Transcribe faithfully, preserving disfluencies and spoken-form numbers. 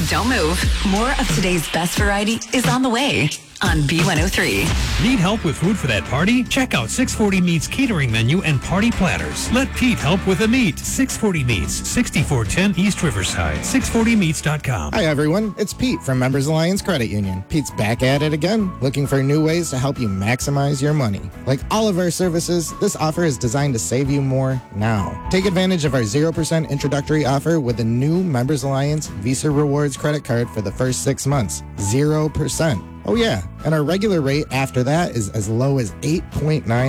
Don't move. More of today's best variety is on the way on B one oh three. Need help with food for that party? Check out six forty Meats catering menu and party platters. Let Pete help with the meat. six forty Meats, sixty-four ten East Riverside, six forty meats dot com. Hi, everyone. It's Pete from Members Alliance Credit Union. Pete's back at it again, looking for new ways to help you maximize your money. Like all of our services, this offer is designed to save you more now. Take advantage of our zero percent introductory offer with the new Members Alliance Visa Rewards credit card for the first six months. zero percent. Oh, yeah. And our regular rate after that is as low as eight point nine.